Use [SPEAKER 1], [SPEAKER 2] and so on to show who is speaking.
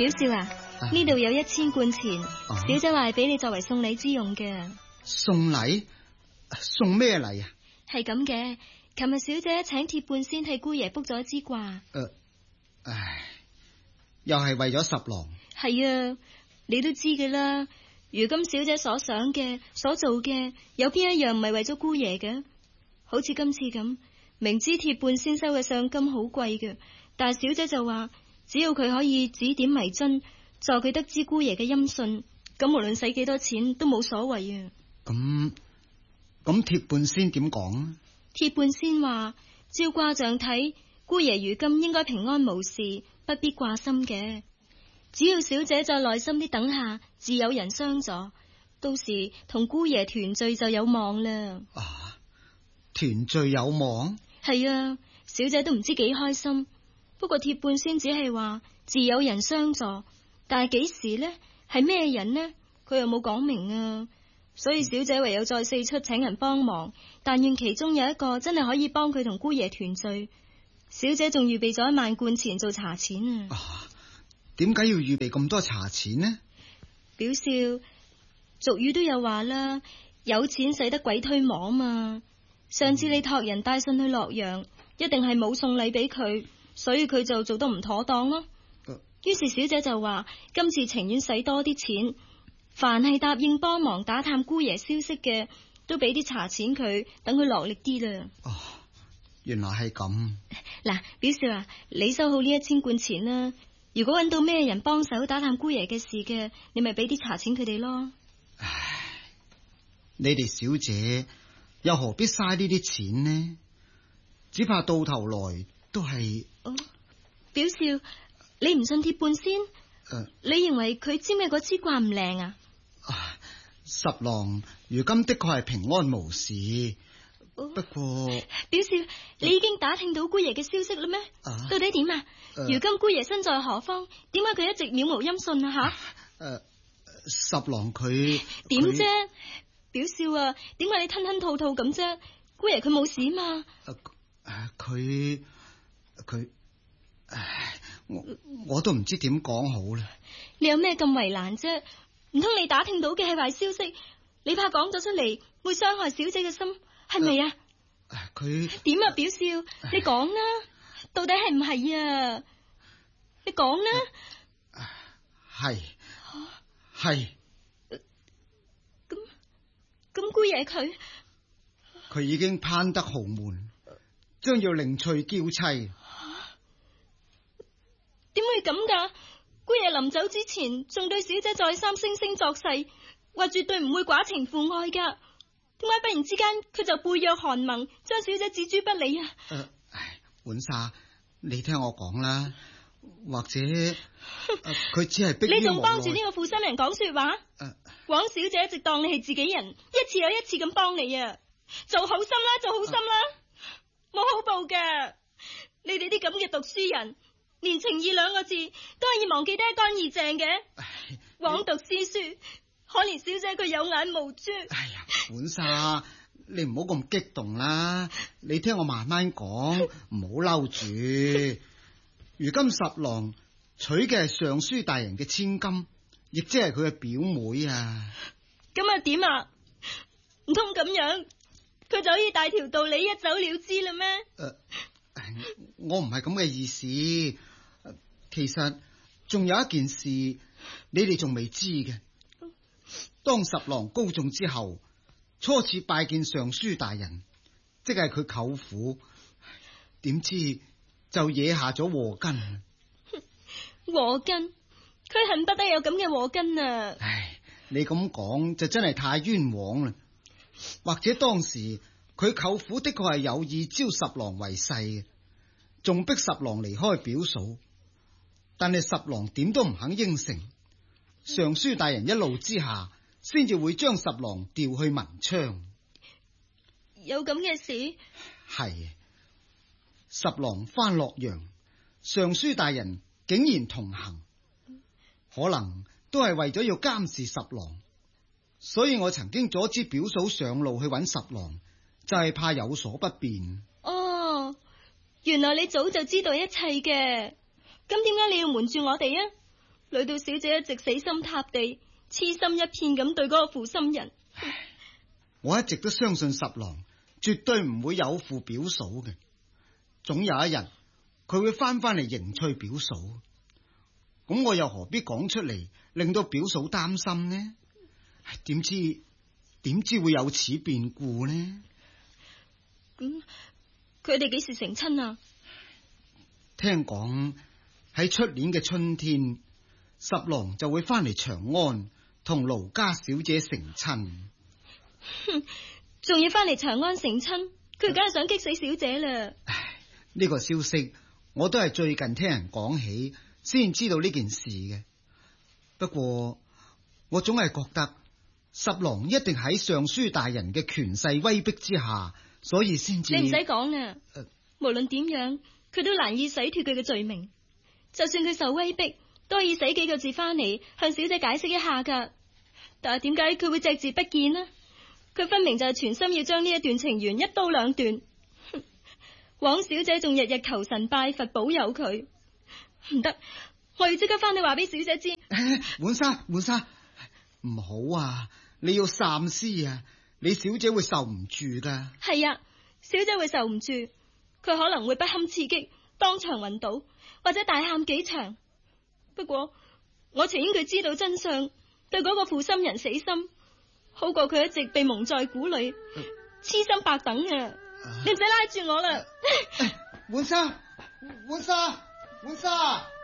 [SPEAKER 1] 表少啊，呢度有1000貫錢，小姐話係俾你作為送禮之用嘅。
[SPEAKER 2] 送禮？送咩禮啊？
[SPEAKER 1] 係咁嘅，琴日小姐請鐵半仙替姑爺卜咗一支卦。
[SPEAKER 2] 唉，又係為咗十郎。
[SPEAKER 1] 係啊，你都知嘅啦。如今小姐所想嘅、所做嘅，有邊一樣唔係為咗姑爺嘅？好似今次咁，明知鐵半仙收嘅上金好貴嘅，但係小姐就話，只要佢可以指點迷津，助佢得知姑爺嘅音訊，咁無論使幾多錢都冇所謂啊。
[SPEAKER 2] 咁鐵半仙點講啊？
[SPEAKER 1] 鐵半仙話，照卦象睇，姑爺如今應該平安無事，不必掛心嘅。只要小姐再耐心啲等下，自有人相助，到時同姑爺團聚就有望啦。
[SPEAKER 2] 啊，團聚有望？
[SPEAKER 1] 係啊，小姐都唔知幾開心。不過鐵半仙只係話自有人相助，但係幾時呢？係咩人呢？佢又冇講明啊。所以小姐唯有再四出請人幫忙，但願其中有一個真係可以幫佢同姑爺團聚。小姐仲預備咗1萬貫錢做茶錢啊！
[SPEAKER 2] 點解要預備咁多茶錢呢？
[SPEAKER 1] 表少，俗語都有話啦，有錢使得鬼推磨嘛。上次你託人帶信去洛陽，一定係冇送禮俾佢，所以佢就做得唔妥當咯。於是小姐就話今次情願使多啲錢，凡係答應幫忙打探姑爺消息嘅，都俾啲茶錢佢，等佢落力啲啦。
[SPEAKER 2] 原來係咁。
[SPEAKER 1] 嗱，表少啊，你收好呢1000貫錢啦。如果揾到咩人幫手打探姑爺嘅事嘅，你咪俾啲茶錢佢哋咯。
[SPEAKER 2] 唉，你哋小姐又何必嘥呢啲錢呢？只怕到頭來都係。
[SPEAKER 1] 表少，你唔信鐵半仙？你認為佢占嘅嗰支卦唔靚啊？
[SPEAKER 2] 十郎如今的確係平安無事，不過
[SPEAKER 1] 表少，你已經打聽到姑爺嘅消息啦咩？到底點啊？如今姑爺身在何方？點解佢一直渺無音訊啊？
[SPEAKER 2] 十郎佢
[SPEAKER 1] 點啫？表少啊，點解你吞吞吐吐咁啫？姑爺佢冇事嘛？
[SPEAKER 2] 佢我都唔知點講好啦。
[SPEAKER 1] 你有咩咁為難啫？唔通你打聽到嘅係壞消息？你怕講咗出嚟會傷害小姐嘅心，係咪啊？
[SPEAKER 2] 佢
[SPEAKER 1] 點啊？表少，你講啦，到底係唔係啊？你講啦。
[SPEAKER 2] 係。
[SPEAKER 1] 咁姑爺佢
[SPEAKER 2] 已經攀得豪門，將要另娶嬌妻。
[SPEAKER 1] 點會咁噶？姑爺臨走之前仲對小姐再三惺惺作誓，話絕對唔會寡情父愛噶。點解忽然之間佢就背約寒盟，將小姐置諸不理啊？
[SPEAKER 2] 本煞，你聽我講啦，或者佢只係逼於無奈。
[SPEAKER 1] 你仲幫住呢個負心人講說話？黃小姐一直當你係自己人，一次又一次咁幫你啊！做好心啦，做好心啦，冇好報噶。你哋啲咁嘅讀書人，連情義2個字都可以忘記得一乾二淨嘅，枉讀詩書，可憐小姐佢有眼無珠。
[SPEAKER 2] 哎呀，本煞，你唔好咁激動啦，你聽我慢慢講，唔好嬲住。如今十郎娶嘅係尚書大人嘅千金，亦即係佢嘅表妹啊。
[SPEAKER 1] 咁啊點啊？唔通咁樣佢就可以大條道理一走了之啦咩？
[SPEAKER 2] 我唔係咁嘅意思。其實仲有一件事你哋仲未知嘅。當十郎高中之後，初次拜見尚書大人，即係佢舅父，點知就惹下咗禍根。
[SPEAKER 1] 禍根？佢恨不得有咁嘅禍根啊！
[SPEAKER 2] 唉，你咁講就真係太冤枉啦。或者當時佢舅父的確係有意招十郎為婿嘅，仲逼十郎離開表嫂，但係十郎點都唔肯應承。尚書大人一怒之下，先至會將十郎調去文昌。
[SPEAKER 1] 有咁嘅事？
[SPEAKER 2] 係。十郎返洛陽，尚書大人竟然同行，可能都係為咗要監視十郎，所以我曾經阻止表嫂上路去揾十郎，就係怕有所不便。
[SPEAKER 1] 哦，原來你早就知道一切嘅，咁點解你要瞞住我哋啊？ 累到小姐一直死心塌地、痴心一片咁對嗰個負心人。
[SPEAKER 2] 我一直都相信十郎絕對唔會有負表嫂嘅，總有一日佢會翻嚟迎娶表嫂。咁我又何必講出嚟，令到表嫂擔心呢？點知會有此變故呢？
[SPEAKER 1] 咁佢哋幾時成親啊？
[SPEAKER 2] 聽講喺出年嘅春天，十郎就會翻嚟長安同盧家小姐成親。
[SPEAKER 1] 仲要翻嚟長安成親，佢梗係想激死小姐啦。
[SPEAKER 2] 呢個消息我都係最近聽人講起先知道呢件事嘅。不過我總係覺得十郎一定喺尚書大人嘅權勢威逼之下，所以先至。
[SPEAKER 1] 你唔使講啊，無論點樣，佢都難以洗脫佢嘅罪名。就算佢受威逼，都可以寫幾個字翻嚟向小姐解釋一下噶。但係點解佢會隻字不見呢？佢分明就係全心要將呢一段情緣一刀兩斷。枉小姐仲日日求神拜佛保佑佢，唔得，我要即刻翻去話俾小姐知。
[SPEAKER 2] 浣紗，唔好啊！你要三思啊！你小姐會受唔住噶。係
[SPEAKER 1] 啊，小姐會受唔住，佢可能會不堪刺激，當場暈倒，或者大喊幾場。不過我情願佢知道真相，對嗰個負心人死心，好過佢一直被蒙在鼓裏，痴心白等啊！你唔使拉住我啦。
[SPEAKER 2] 浣紗。